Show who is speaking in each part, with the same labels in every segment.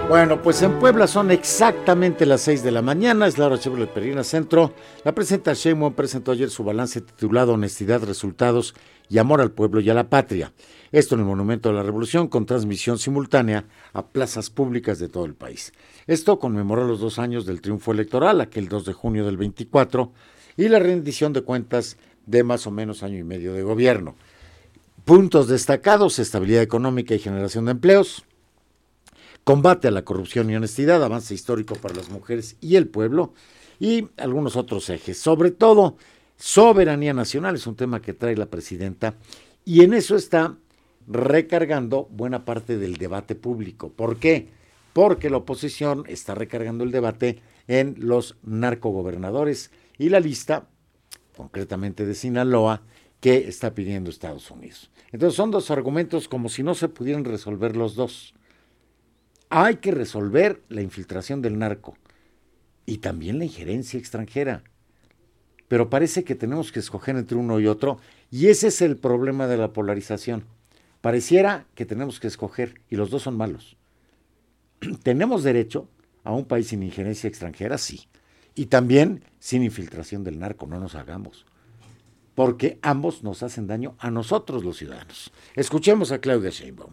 Speaker 1: Bueno, pues en Puebla son exactamente las 6 de la mañana, es la hora Chevrolet Perrina Centro. La presidenta Sheinbaum presentó ayer su balance titulado Honestidad, Resultados y Amor al Pueblo y a la Patria. Esto en el Monumento de la Revolución, con transmisión simultánea a plazas públicas de todo el país. Esto conmemoró los 2 años del triunfo electoral, aquel 2 de junio del 24, y la rendición de cuentas de más o menos año y medio de gobierno. Puntos destacados: estabilidad económica y generación de empleos, combate a la corrupción y honestidad, avance histórico para las mujeres y el pueblo, y algunos otros ejes. Sobre todo, soberanía nacional es un tema que trae la presidenta, y en eso está recargando buena parte del debate público. ¿Por qué? Porque la oposición está recargando el debate en los narcogobernadores y la lista, concretamente de Sinaloa, que está pidiendo Estados Unidos. Entonces son dos argumentos como si no se pudieran resolver los dos. Hay que resolver la infiltración del narco y también la injerencia extranjera. Pero parece que tenemos que escoger entre uno y otro, y ese es el problema de la polarización. Pareciera que tenemos que escoger, y los dos son malos. ¿Tenemos derecho a un país sin injerencia extranjera? Sí. Y también sin infiltración del narco, no nos hagamos. Porque ambos nos hacen daño a nosotros los ciudadanos. Escuchemos a Claudia Sheinbaum.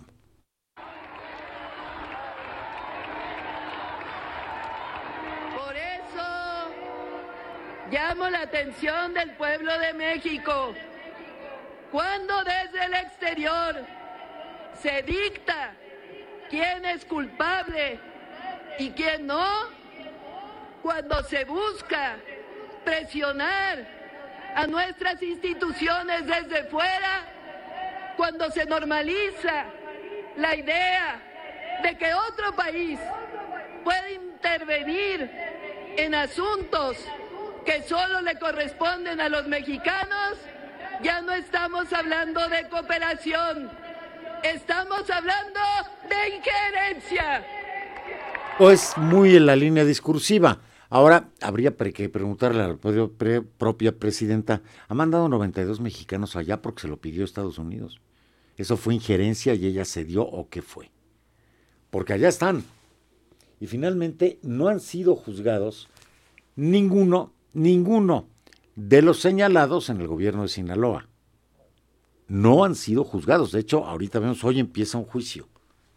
Speaker 2: Llamo la atención del pueblo de México. Cuando desde el exterior se dicta quién es culpable y quién no, cuando se busca presionar a nuestras instituciones desde fuera, cuando se normaliza la idea de que otro país puede intervenir en asuntos que solo le corresponden a los mexicanos, ya no estamos hablando de cooperación, estamos hablando de injerencia.
Speaker 1: Pues muy en la línea discursiva. Ahora habría que preguntarle a la propia presidenta, ¿han mandado 92 mexicanos allá porque se lo pidió Estados Unidos? ¿Eso fue injerencia y ella cedió o qué fue? Porque allá están. Y finalmente no han sido juzgados ninguno de los señalados en el gobierno de Sinaloa. No han sido juzgados. De hecho, ahorita vemos, hoy empieza un juicio.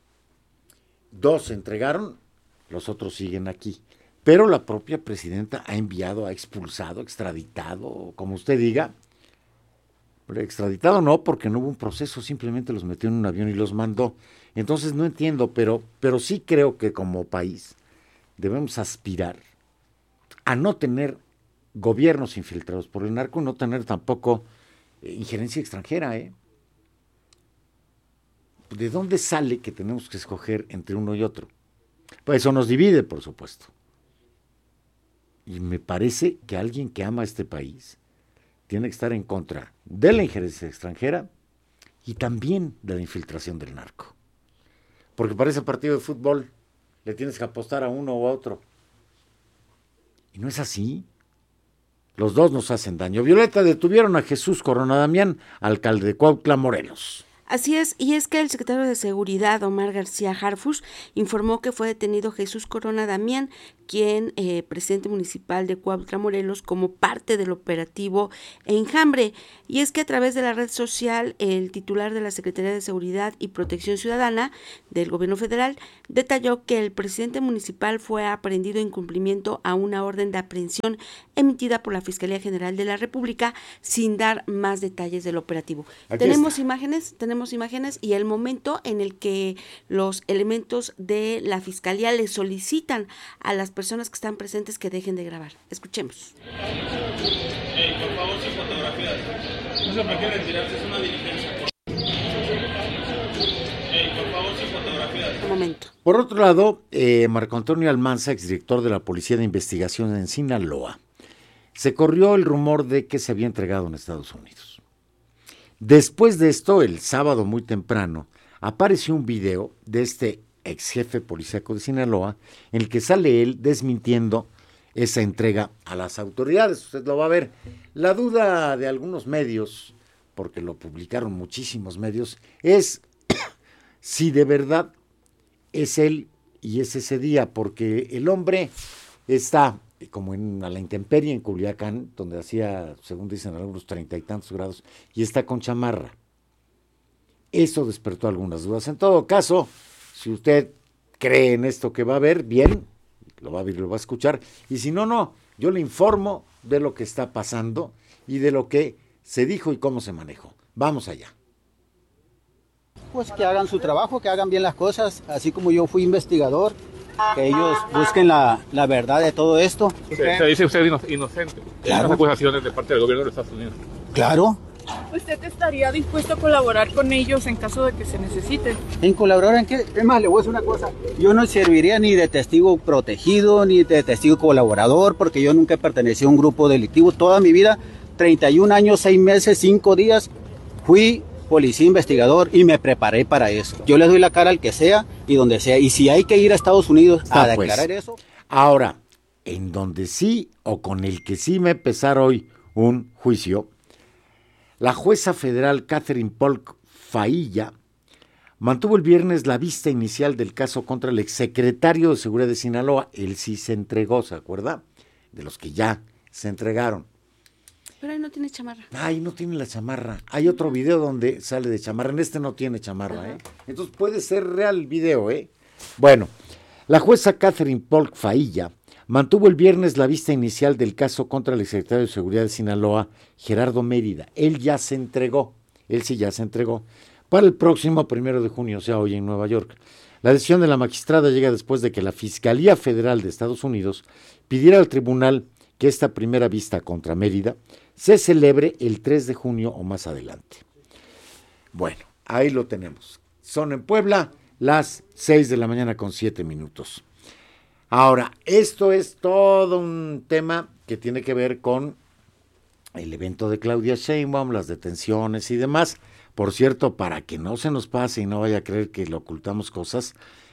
Speaker 1: 2 se entregaron, los otros siguen aquí. Pero la propia presidenta ha enviado, ha expulsado, extraditado, como usted diga. Pero extraditado no, porque no hubo un proceso, simplemente los metió en un avión y los mandó. Entonces no entiendo, pero sí creo que como país debemos aspirar a no tener gobiernos infiltrados por el narco, no tener tampoco injerencia extranjera. ¿De dónde sale que tenemos que escoger entre uno y otro? Pues eso nos divide, por supuesto. Y me parece que alguien que ama a este país tiene que estar en contra de la injerencia extranjera y también de la infiltración del narco. Porque para ese partido de fútbol le tienes que apostar a uno o a otro. Y no es así. Los dos nos hacen daño. Violeta, detuvieron a Jesús Corona Damián, alcalde de Cuautla, Morelos.
Speaker 3: Así es, y es que el secretario de Seguridad, Omar García Harfuch, informó que fue detenido Jesús Corona Damián, quien, presidente municipal de Cuautla, Morelos, como parte del operativo Enjambre. Y es que a través de la red social, el titular de la Secretaría de Seguridad y Protección Ciudadana del Gobierno Federal detalló que el presidente municipal fue aprehendido en cumplimiento a una orden de aprehensión emitida por la Fiscalía General de la República, sin dar más detalles del operativo. Tenemos imágenes y el momento en el que los elementos de la Fiscalía le solicitan a las personas que están presentes que dejen de grabar. Escuchemos.
Speaker 4: Por favor, sin fotografías. No se prefiere retirarse, es una diligencia. Por favor, sin fotografías.
Speaker 3: Un momento.
Speaker 1: Por otro lado, Marco Antonio Almanza, exdirector de la Policía de Investigación en Sinaloa, se corrió el rumor de que se había entregado en Estados Unidos. Después de esto, el sábado muy temprano, apareció un video de este ex jefe policíaco de Sinaloa, en el que sale él desmintiendo esa entrega a las autoridades. Usted lo va a ver. La duda de algunos medios, porque lo publicaron muchísimos medios, es si de verdad es él y es ese día, porque el hombre está como a la intemperie en Culiacán, donde hacía, según dicen algunos, 30 y tantos grados, y está con chamarra. Eso despertó algunas dudas. En todo caso, si usted cree en esto que va a ver, bien, lo va a ver y lo va a escuchar, y si no, no, yo le informo de lo que está pasando y de lo que se dijo y cómo se manejó. Vamos allá.
Speaker 5: Pues que hagan su trabajo, que hagan bien las cosas, así como yo fui investigador, que ellos busquen la verdad de todo esto.
Speaker 6: Se dice usted inocente.
Speaker 5: Claro.
Speaker 6: Las acusaciones de parte del gobierno de los Estados Unidos.
Speaker 5: Claro.
Speaker 7: ¿Usted estaría dispuesto a colaborar con ellos en caso de que se necesite?
Speaker 5: ¿En colaborar en qué? Es más, le voy a decir una cosa. Yo no serviría ni de testigo protegido, ni de testigo colaborador, porque yo nunca he pertenecido a un grupo delictivo. Toda mi vida, 31 años, 6 meses, 5 días, fui policía investigador y me preparé para eso. Yo le doy la cara al que sea y donde sea. Y si hay que ir a Estados Unidos a declarar eso.
Speaker 1: Ahora, en donde sí o con el que sí me empezar hoy un juicio, la jueza federal Catherine Polk Failla mantuvo el viernes la vista inicial del caso contra el exsecretario de Seguridad de Sinaloa. Él sí se entregó, ¿se acuerda? De los que ya se entregaron.
Speaker 3: Pero ahí no tiene chamarra.
Speaker 1: Ay, no tiene la chamarra. Hay otro video donde sale de chamarra. En este no tiene chamarra, ¿eh? Entonces puede ser real el video, ¿eh? Bueno, la jueza Catherine Polk Failla mantuvo el viernes la vista inicial del caso contra el exsecretario de Seguridad de Sinaloa, Gerardo Mérida. Él ya se entregó, él sí ya se entregó, para el próximo 1 de junio, o sea, hoy en Nueva York. La decisión de la magistrada llega después de que la Fiscalía Federal de Estados Unidos pidiera al tribunal que esta primera vista contra Mérida se celebre el 3 de junio o más adelante. Bueno, ahí lo tenemos. Son en Puebla las 6 de la mañana con 7 minutos. Ahora, esto es todo un tema que tiene que ver con el evento de Claudia Sheinbaum, las detenciones y demás. Por cierto, para que no se nos pase y no vaya a creer que le ocultamos cosas,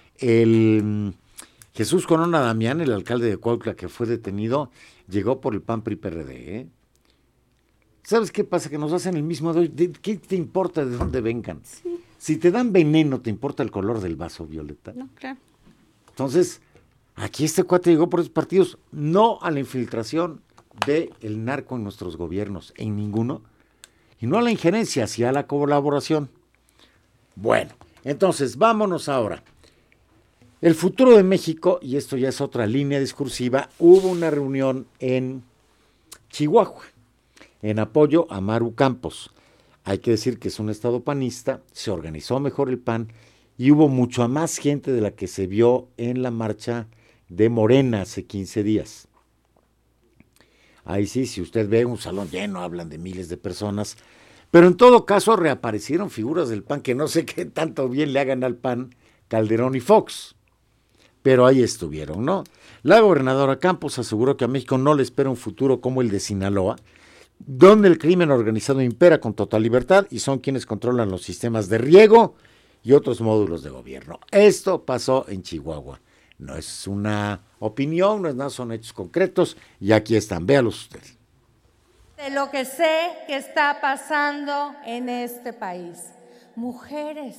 Speaker 1: el Jesús Corona Damián, el alcalde de Cuautla que fue detenido, llegó por el PAN-PRI-PRD, ¿eh? ¿Sabes qué pasa? Que nos hacen el mismo doy. ¿Qué te importa de dónde vengan?
Speaker 3: Sí.
Speaker 1: Si te dan veneno, ¿te importa el color del vaso, Violeta?
Speaker 3: No, claro.
Speaker 1: Entonces, aquí este cuate llegó por esos partidos, no a la infiltración del narco en nuestros gobiernos, en ninguno, y no a la injerencia, sino a la colaboración. Bueno, entonces, vámonos ahora. El futuro de México, y esto ya es otra línea discursiva, hubo una reunión en Chihuahua, en apoyo a Maru Campos. Hay que decir que es un estado panista, se organizó mejor el PAN, y hubo mucha más gente de la que se vio en la marcha de Morena hace 15 días. Ahí sí, si usted ve un salón lleno, hablan de miles de personas, pero en todo caso reaparecieron figuras del PAN que no sé qué tanto bien le hagan al PAN, Calderón y Fox, pero ahí estuvieron, ¿no? La gobernadora Campos aseguró que a México no le espera un futuro como el de Sinaloa, donde el crimen organizado impera con total libertad y son quienes controlan los sistemas de riego y otros módulos de gobierno. Esto pasó en Chihuahua. No es una opinión, no es nada, son hechos concretos y aquí están, véalos ustedes.
Speaker 8: De lo que sé que está pasando en este país. Mujeres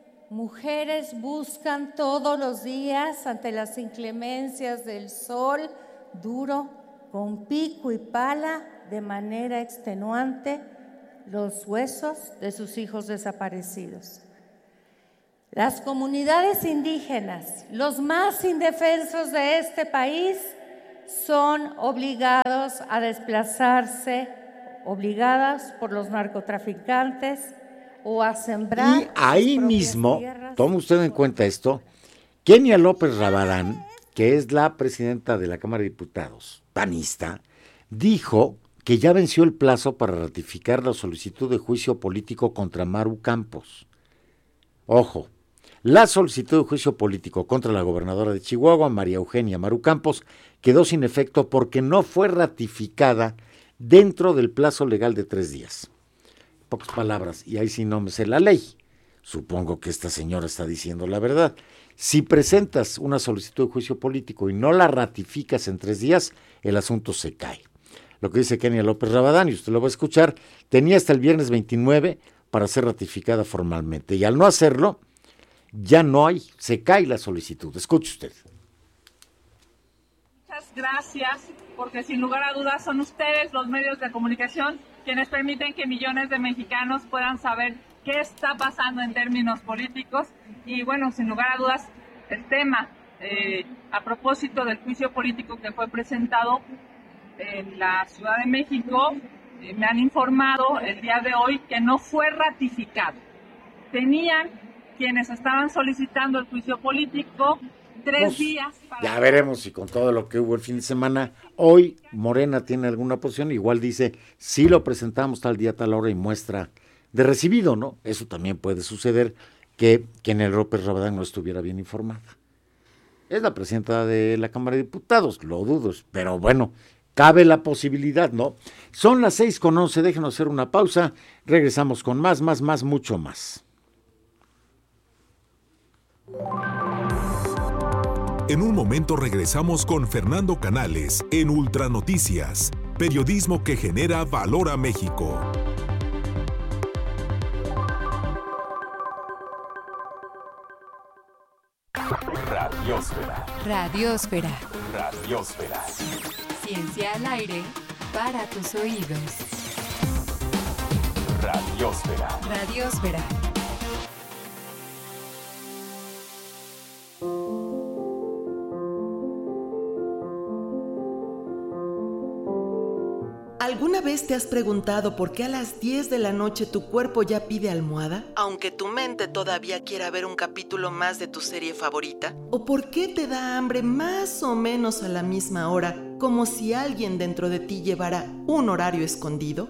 Speaker 8: buscan todos los días ante las inclemencias del sol duro, con pico y pala, de manera extenuante, los huesos de sus hijos desaparecidos. Las comunidades indígenas, los más indefensos de este país, son obligados a desplazarse, obligadas por los narcotraficantes o a sembrar.
Speaker 1: Y ahí mismo, tome usted en cuenta esto, Kenia López Rabadán, que es la presidenta de la Cámara de Diputados, panista, dijo que ya venció el plazo para ratificar la solicitud de juicio político contra Maru Campos. Ojo, la solicitud de juicio político contra la gobernadora de Chihuahua, María Eugenia Maru Campos, quedó sin efecto porque no fue ratificada dentro del plazo legal de 3 días. Pocas palabras, y ahí sí no me sé la ley. Supongo que esta señora está diciendo la verdad. Si presentas una solicitud de juicio político y no la ratificas en 3 días, el asunto se cae. Lo que dice Kenia López Rabadán, y usted lo va a escuchar, tenía hasta el viernes 29 para ser ratificada formalmente. Y al no hacerlo, ya no hay, se cae la solicitud. Escuche usted.
Speaker 7: Muchas gracias, porque sin lugar a dudas son ustedes, los medios de comunicación, quienes permiten que millones de mexicanos puedan saber qué está pasando en términos políticos. Y bueno, sin lugar a dudas, el tema, a propósito del juicio político que fue presentado en la Ciudad de México, me han informado el día de hoy que no fue ratificado. Tenían quienes estaban solicitando el juicio político 3 días para...
Speaker 1: Ya veremos si con todo lo que hubo el fin de semana, hoy Morena tiene alguna posición, igual dice, sí lo presentamos tal día, tal hora y muestra de recibido, ¿no? Eso también puede suceder, que Kenia López Rabadán no estuviera bien informada. Es la presidenta de la Cámara de Diputados, lo dudo, pero bueno, cabe la posibilidad, ¿no? Son las 6:11, déjenos hacer una pausa, regresamos con más, mucho más.
Speaker 9: En un momento regresamos con Fernando Canales en Ultranoticias, periodismo que genera valor a México.
Speaker 10: Radiosfera.
Speaker 11: Radiosfera.
Speaker 10: Radiosfera.
Speaker 11: Ciencia al aire para tus oídos.
Speaker 10: Radiosfera.
Speaker 11: Radiosfera.
Speaker 12: ¿Alguna vez te has preguntado por qué a las 10 de la noche tu cuerpo ya pide almohada, aunque tu mente todavía quiera ver un capítulo más de tu serie favorita? ¿O por qué te da hambre más o menos a la misma hora, como si alguien dentro de ti llevara un horario escondido?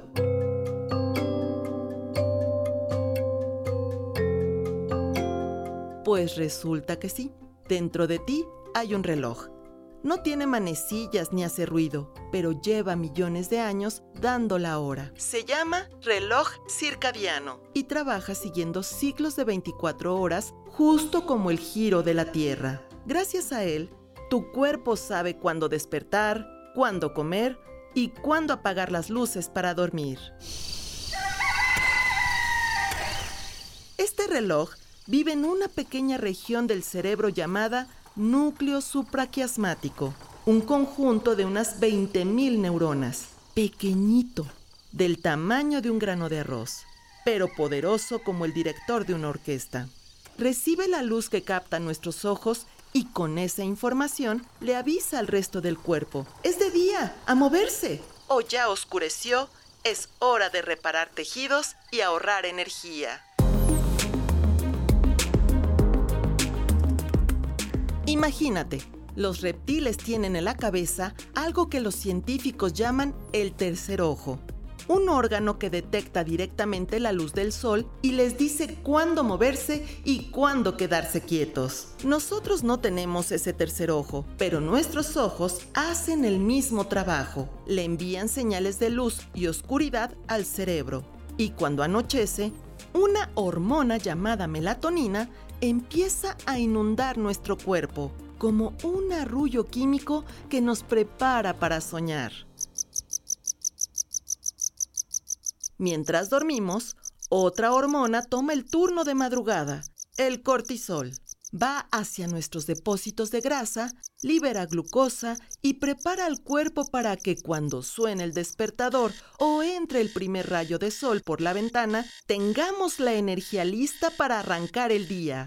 Speaker 12: Pues resulta que sí, dentro de ti hay un reloj. No tiene manecillas ni hace ruido, pero lleva millones de años dando la hora. Se llama reloj circadiano y trabaja siguiendo ciclos de 24 horas, justo como el giro de la Tierra. Gracias a él, tu cuerpo sabe cuándo despertar, cuándo comer y cuándo apagar las luces para dormir. Este reloj vive en una pequeña región del cerebro llamada núcleo supraquiasmático, un conjunto de unas 20,000 neuronas, pequeñito, del tamaño de un grano de arroz, pero poderoso como el director de una orquesta. Recibe la luz que captan nuestros ojos y con esa información le avisa al resto del cuerpo: ¡es de día, a moverse! O ya oscureció, es hora de reparar tejidos y ahorrar energía. Imagínate, los reptiles tienen en la cabeza algo que los científicos llaman el tercer ojo, un órgano que detecta directamente la luz del sol y les dice cuándo moverse y cuándo quedarse quietos. Nosotros no tenemos ese tercer ojo, pero nuestros ojos hacen el mismo trabajo, le envían señales de luz y oscuridad al cerebro. Y cuando anochece, una hormona llamada melatonina empieza a inundar nuestro cuerpo, como un arrullo químico que nos prepara para soñar. Mientras dormimos, otra hormona toma el turno de madrugada, el cortisol. Va hacia nuestros depósitos de grasa, libera glucosa y prepara al cuerpo para que cuando suene el despertador o entre el primer rayo de sol por la ventana, tengamos la energía lista para arrancar el día.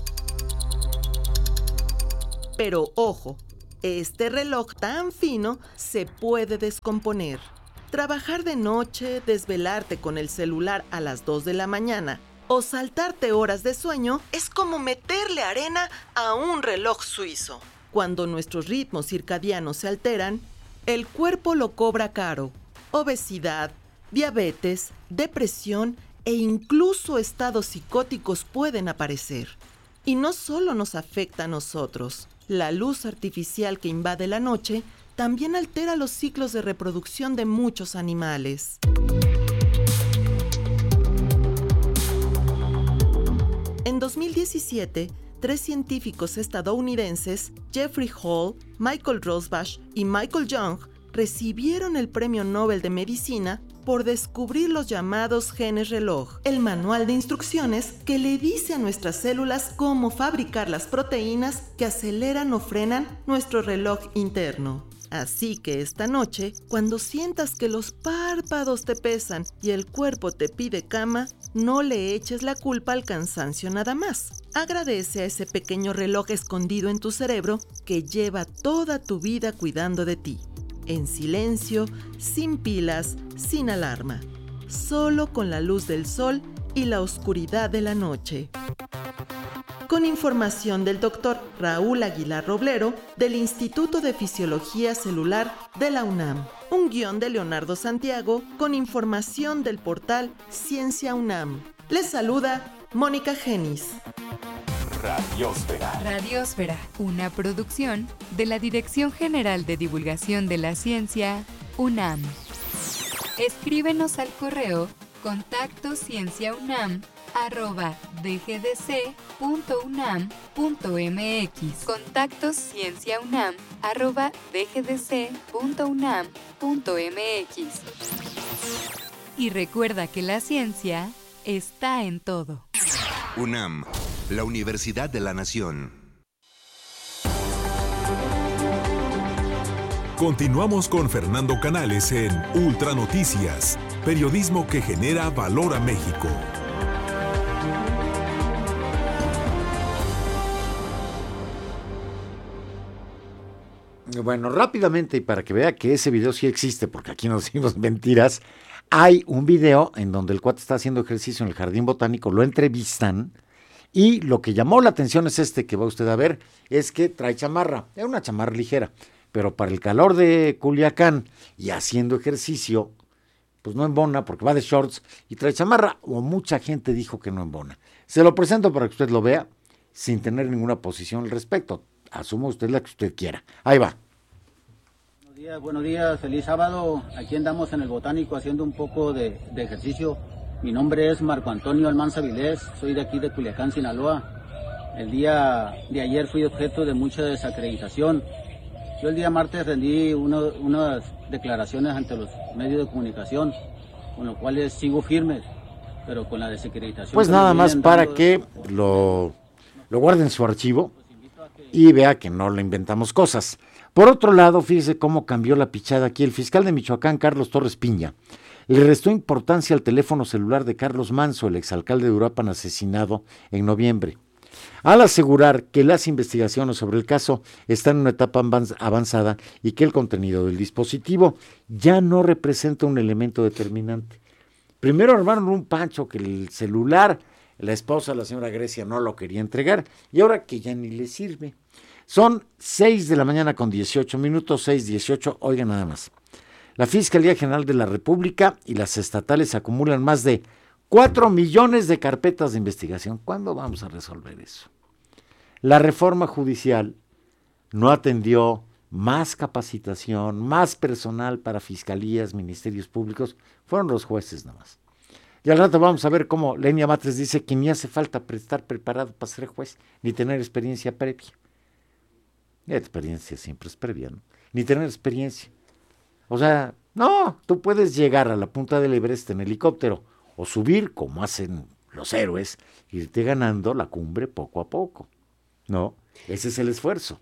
Speaker 12: Pero ojo, este reloj tan fino se puede descomponer. Trabajar de noche, desvelarte con el celular a las 2 de la mañana o saltarte horas de sueño es como meterle arena a un reloj suizo. Cuando nuestros ritmos circadianos se alteran, el cuerpo lo cobra caro. Obesidad, diabetes, depresión e incluso estados psicóticos pueden aparecer. Y no solo nos afecta a nosotros. La luz artificial que invade la noche también altera los ciclos de reproducción de muchos animales. En 2017, 3 científicos estadounidenses, Jeffrey Hall, Michael Rosbash y Michael Young, recibieron el Premio Nobel de Medicina por descubrir los llamados genes reloj, el manual de instrucciones que le dice a nuestras células cómo fabricar las proteínas que aceleran o frenan nuestro reloj interno. Así que esta noche, cuando sientas que los párpados te pesan y el cuerpo te pide cama, no le eches la culpa al cansancio nada más. Agradece a ese pequeño reloj escondido en tu cerebro que lleva toda tu vida cuidando de ti. En silencio, sin pilas, sin alarma. Solo con la luz del sol y la oscuridad de la noche. Con información del Dr. Raúl Aguilar Roblero del Instituto de Fisiología Celular de la UNAM. Un guión de Leonardo Santiago con información del portal Ciencia UNAM. Les saluda Mónica Genis.
Speaker 10: Radiósfera.
Speaker 11: Radiósfera, una producción de la Dirección General de Divulgación de la Ciencia, UNAM. Escríbenos al correo contactoscienciaunam@dgdc.unam.mx. contactoscienciaunam@dgdc.unam.mx. Y recuerda que la ciencia está en todo.
Speaker 13: UNAM, la Universidad de la Nación.
Speaker 9: Continuamos con Fernando Canales en Ultra Noticias, periodismo que genera valor a México.
Speaker 1: Bueno, rápidamente, y para que vea que ese video sí existe, porque aquí no decimos mentiras, hay un video en donde el cuate está haciendo ejercicio en el Jardín Botánico, lo entrevistan, y lo que llamó la atención es que va usted a ver, es que trae chamarra, es una chamarra ligera, pero para el calor de Culiacán y haciendo ejercicio, pues no embona porque va de shorts y trae chamarra, o mucha gente dijo que no embona. Se lo presento para que usted lo vea sin tener ninguna posición al respecto. Asuma usted la que usted quiera. Ahí va.
Speaker 5: Buenos días, feliz sábado. Aquí andamos en el Botánico haciendo un poco de ejercicio. Mi nombre es Marco Antonio Almanza Vilés, soy de aquí de Culiacán, Sinaloa. El día de ayer fui objeto de mucha desacreditación. Yo el día martes rendí unas declaraciones ante los medios de comunicación, con los cuales sigo firmes, pero con la desacreditación.
Speaker 1: Pues nada más para que lo guarden en su archivo y vea que no le inventamos cosas. Por otro lado, fíjese cómo cambió la pichada aquí. El fiscal de Michoacán, Carlos Torres Piña, le restó importancia al teléfono celular de Carlos Manso, el exalcalde de Uruapan asesinado en noviembre, al asegurar que las investigaciones sobre el caso están en una etapa avanzada y que el contenido del dispositivo ya no representa un elemento determinante. Primero armaron un pancho que el celular, la esposa, la señora Grecia, no lo quería entregar y ahora que ya ni le sirve. Son 6 de la mañana con 18 minutos, 6:18, oigan nada más. La Fiscalía General de la República y las estatales acumulan más de 4 millones de carpetas de investigación. ¿Cuándo vamos a resolver eso? La reforma judicial no atendió más capacitación, más personal para fiscalías, ministerios públicos. Fueron los jueces nomás. Y al rato vamos a ver cómo Lenia Matres dice que ni hace falta estar preparado para ser juez, ni tener experiencia previa. La experiencia siempre es previa, ¿no? Ni tener experiencia. O sea, no, tú puedes llegar a la punta del Everest en helicóptero, o subir, como hacen los héroes, irte ganando la cumbre poco a poco. No, ese es el esfuerzo.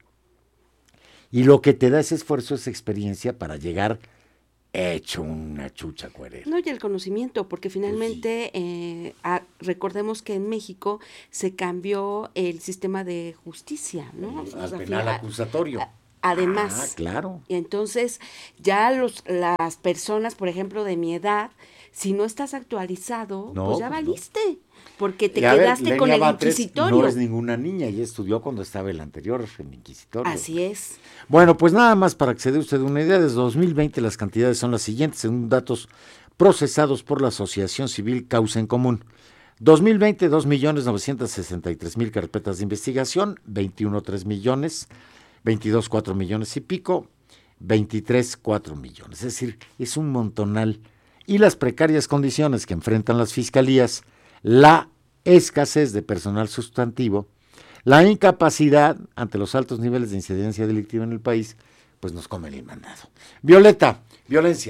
Speaker 1: Y lo que te da ese esfuerzo es experiencia para llegar hecho una chucha cuerera.
Speaker 3: No, y el conocimiento, porque finalmente recordemos que en México se cambió el sistema de justicia, ¿no?
Speaker 1: Al penal acusatorio.
Speaker 3: Además,
Speaker 1: claro.
Speaker 3: Y entonces ya las personas, por ejemplo, de mi edad, si no estás actualizado, pues ya valiste, porque te quedaste con el inquisitorio.
Speaker 1: No es ninguna niña, ella estudió cuando estaba el anterior, el inquisitorio.
Speaker 3: Así es.
Speaker 1: Bueno, pues nada más para que se dé usted una idea, desde 2020 las cantidades son las siguientes, según datos procesados por la Asociación Civil Causa en Común. 2020, 2.963.000 carpetas de investigación, 21, 3 millones, 22, 4 millones y pico, 23, 4 millones. Es decir, es un montonal. Y las precarias condiciones que enfrentan las fiscalías, la escasez de personal sustantivo, la incapacidad ante los altos niveles de incidencia delictiva en el país, pues nos come el mandado. Violeta, violencia.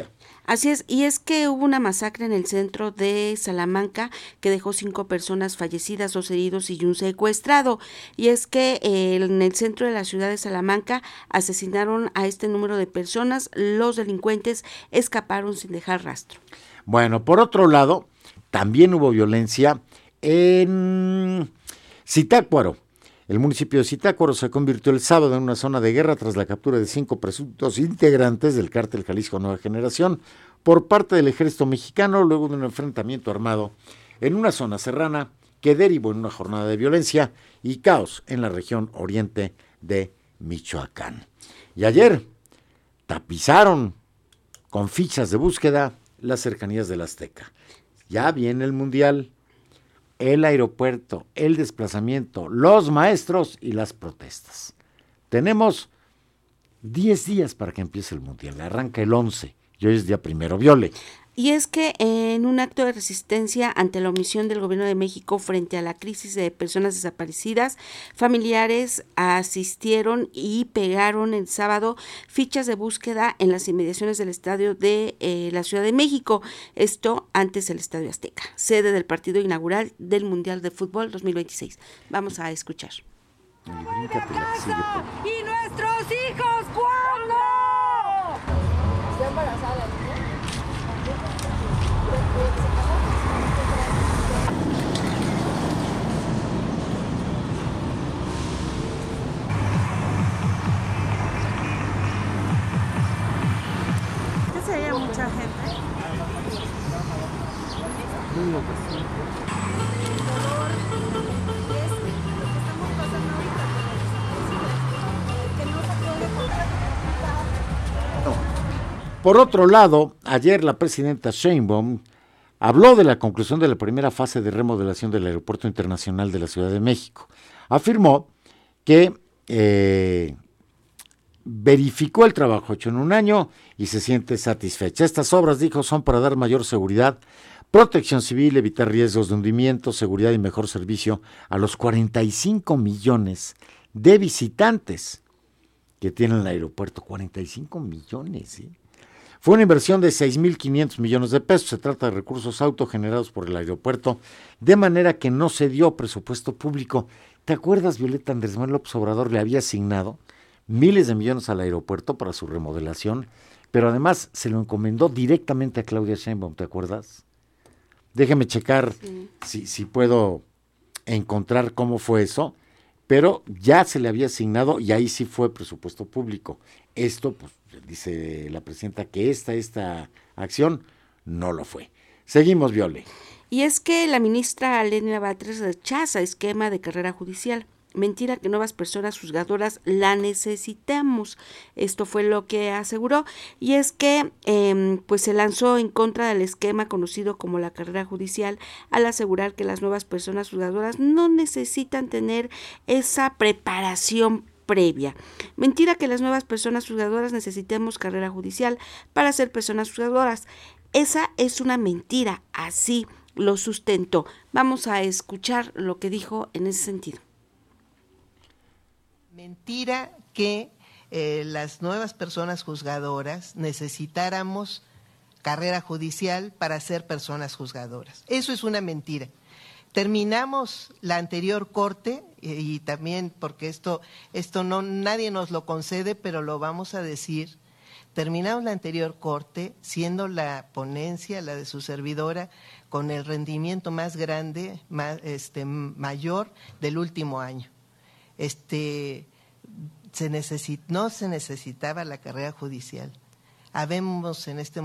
Speaker 3: Así es, y es que hubo una masacre en el centro de Salamanca que dejó 5 personas fallecidas, 2 heridos y un secuestrado. Y es que en el centro de la ciudad de Salamanca asesinaron a este número de personas, los delincuentes escaparon sin dejar rastro.
Speaker 1: Bueno, por otro lado, también hubo violencia en Zitácuaro. El municipio de Zitácuaro se convirtió el sábado en una zona de guerra tras la captura de 5 presuntos integrantes del cártel Jalisco Nueva Generación por parte del ejército mexicano luego de un enfrentamiento armado en una zona serrana que derivó en una jornada de violencia y caos en la región oriente de Michoacán. Y ayer tapizaron con fichas de búsqueda las cercanías del Azteca. Ya viene el Mundial, el aeropuerto, el desplazamiento, los maestros y las protestas. Tenemos 10 días para que empiece el Mundial, arranca el 11 y hoy es día 1, Viole.
Speaker 3: Y es que en un acto de resistencia ante la omisión del gobierno de México frente a la crisis de personas desaparecidas, familiares asistieron y pegaron el sábado fichas de búsqueda en las inmediaciones del estadio de la Ciudad de México, esto antes del Estadio Azteca, sede del partido inaugural del Mundial de Fútbol 2026. Vamos a escuchar.
Speaker 2: ¿Y nuestros hijos cuándo? Está embarazada, ¿no?
Speaker 14: ¿Qué se veía mucha gente?
Speaker 1: Por otro lado, ayer la presidenta Sheinbaum habló de la conclusión de la primera fase de remodelación del Aeropuerto Internacional de la Ciudad de México. Afirmó que verificó el trabajo hecho en un año y se siente satisfecha. Estas obras, dijo, son para dar mayor seguridad, protección civil, evitar riesgos de hundimiento, seguridad y mejor servicio a los 45 millones de visitantes que tiene el aeropuerto. 45 millones, ¿sí? Fue una inversión de 6.500 millones de pesos. Se trata de recursos autogenerados por el aeropuerto, de manera que no se dio presupuesto público. ¿Te acuerdas, Violeta? Andrés Manuel López Obrador le había asignado miles de millones al aeropuerto para su remodelación, pero además se lo encomendó directamente a Claudia Sheinbaum, ¿te acuerdas? Déjeme checar si puedo encontrar cómo fue eso, pero ya se le había asignado y ahí sí fue presupuesto público. Esto, pues, dice la presidenta que esta acción no lo fue. Seguimos, Viole.
Speaker 3: Y es que la ministra Lenia Batres rechaza esquema de carrera judicial. Mentira que nuevas personas juzgadoras la necesitamos. Esto fue lo que aseguró. Y es que pues se lanzó en contra del esquema conocido como la carrera judicial al asegurar que las nuevas personas juzgadoras no necesitan tener esa preparación previa. Mentira que las nuevas personas juzgadoras necesitemos carrera judicial para ser personas juzgadoras. Esa es una mentira, así lo sustentó. Vamos a escuchar lo que dijo en ese sentido.
Speaker 15: Mentira que las nuevas personas juzgadoras necesitáramos carrera judicial para ser personas juzgadoras. Eso es una mentira. Terminamos la anterior corte y también porque esto no nadie nos lo concede, pero lo vamos a decir. Terminamos la anterior corte siendo la ponencia, la de su servidora, con el rendimiento más grande, mayor del último año. No se necesitaba la carrera judicial. Habemos en este